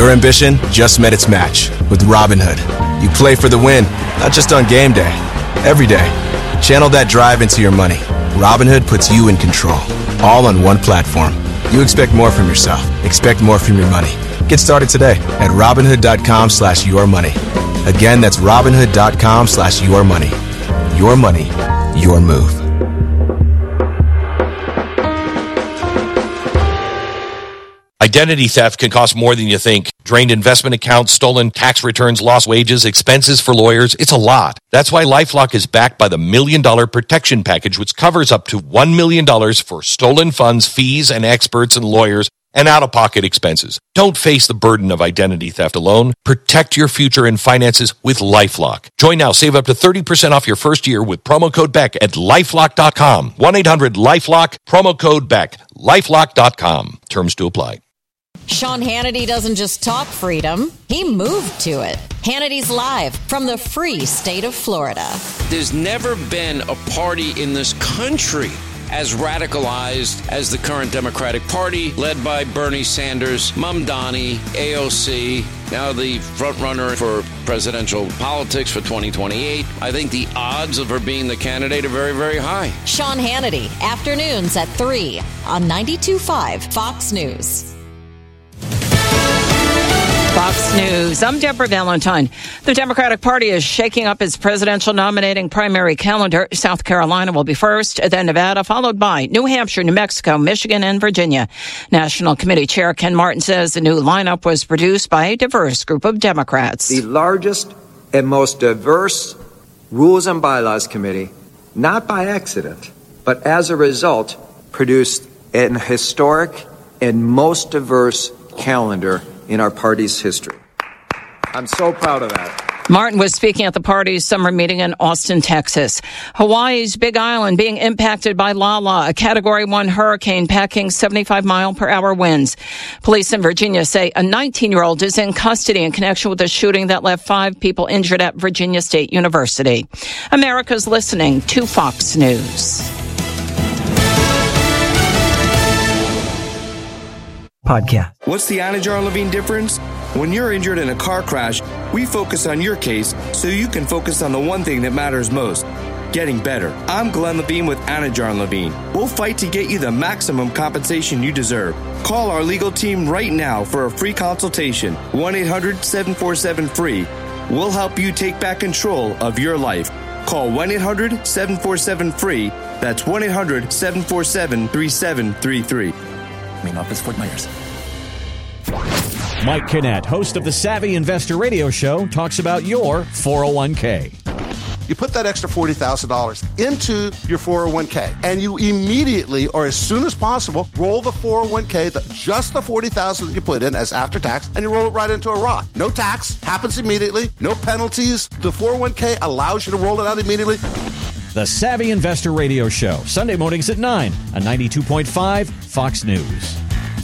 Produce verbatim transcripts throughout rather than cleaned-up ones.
Your ambition just met its match with Robinhood. You play for the win, not just on game day, every day. Channel that drive into your money. Robinhood puts you in control, all on one platform. You expect more from yourself. Expect more from your money. Get started today at Robinhood.com slash your money. Again, that's Robinhood.com slash your money. Your money, your move. Identity theft can cost more than you think. Drained investment accounts, stolen tax returns, lost wages, expenses for lawyers. It's a lot. That's why LifeLock is backed by the Million Dollar Protection Package, which covers up to one million dollars for stolen funds, fees, and experts and lawyers, and out-of-pocket expenses. Don't face the burden of identity theft alone. Protect your future and finances with LifeLock. Join now. Save up to thirty percent off your first year with promo code Beck at LifeLock dot com. one eight hundred LifeLock, promo code Beck. LifeLock dot com. Terms to apply. Sean Hannity doesn't just talk freedom, he moved to it. Hannity's live from the free state of Florida. There's never been a party in this country as radicalized as the current Democratic Party, led by Bernie Sanders, Mamdani, A O C, now the frontrunner for presidential politics for twenty twenty-eight. I think the odds of her being the candidate are very, very high. Sean Hannity, afternoons at three on ninety-two point five Fox News. Fox News. I'm Deborah Valentine. The Democratic Party is shaking up its presidential nominating primary calendar. South Carolina will be first, then Nevada, followed by New Hampshire, New Mexico, Michigan, and Virginia. National Committee Chair Ken Martin says the new lineup was produced by a diverse group of Democrats. The largest and most diverse Rules and Bylaws Committee, not by accident, but as a result, produced an historic and most diverse calendar in our party's history. I'm so proud of that. Martin was speaking at the party's summer meeting in Austin, Texas. Hawaii's Big Island being impacted by Lala, a Category one hurricane packing seventy-five mile per hour winds. Police in Virginia say a nineteen-year-old is in custody in connection with a shooting that left five people injured at Virginia State University. America's listening to Fox News. Podcast. What's the Anna Jar Levine difference? When you're injured in a car crash, we focus on your case so you can focus on the one thing that matters most, getting better. I'm Glenn Levine with Anna Jar Levine. We'll fight to get you the maximum compensation you deserve. Call our legal team right now for a free consultation. one eight hundred seven four seven free. We'll help you take back control of your life. Call one eight hundred seven four seven free. That's one eight hundred seven four seven three seven three three. Main office, Fort Myers. Mike Kinnett, host of the Savvy Investor Radio Show, talks about your four oh one k. You put that extra forty thousand dollars into your four oh one k, and you immediately, or as soon as possible, roll the four oh one k, the, just the forty thousand dollars that you put in as after tax, and you roll it right into a Roth. No tax, happens immediately, no penalties. The four oh one k allows you to roll it out immediately. The Savvy Investor Radio Show, Sunday mornings at nine on ninety-two point five Fox News.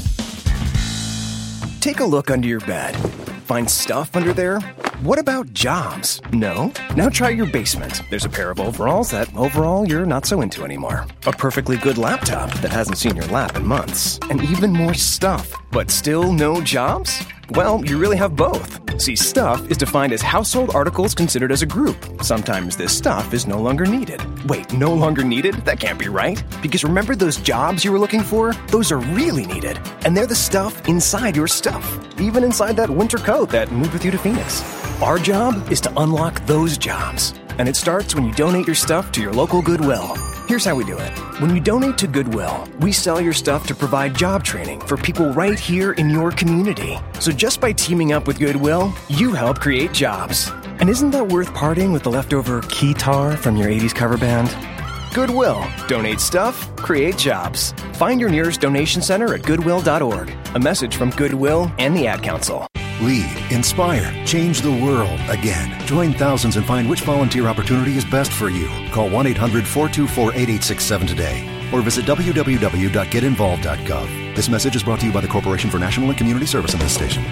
Take a look under your bed. Find stuff under there? What about jobs? No? Now try your basement. There's a pair of overalls that overall you're not so into anymore. A perfectly good laptop that hasn't seen your lap in months. And even more stuff. But still no jobs? Well, you really have both. See, stuff is defined as household articles considered as a group. Sometimes this stuff is no longer needed. Wait, no longer needed? That can't be right. Because remember those jobs you were looking for? Those are really needed. And they're the stuff inside your stuff. Even inside that winter coat that moved with you to Phoenix. Our job is to unlock those jobs. And it starts when you donate your stuff to your local Goodwill. Here's how we do it. When you donate to Goodwill, we sell your stuff to provide job training for people right here in your community. So just by teaming up with Goodwill, you help create jobs. And isn't that worth parting with the leftover keytar from your eighties cover band? Goodwill. Donate stuff, create jobs. Find your nearest donation center at goodwill dot org. A message from Goodwill and the Ad Council. Lead, inspire, change the world again. Join thousands and find which volunteer opportunity is best for you. Call one eight hundred four two four eight eight six seven today or visit w w w dot get involved dot gov. This message is brought to you by the Corporation for National and Community Service and this station.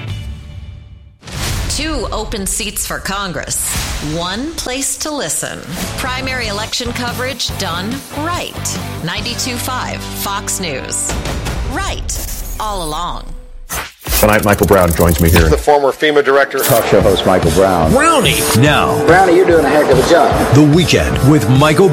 Two open seats for Congress. One place to listen. Primary election coverage done right. ninety-two point five Fox News. Right all along. Tonight, Michael Brown joins me here. The former FEMA director. Talk show host Michael Brown. Brownie. Now. Brownie, you're doing a heck of a job. The Weekend with Michael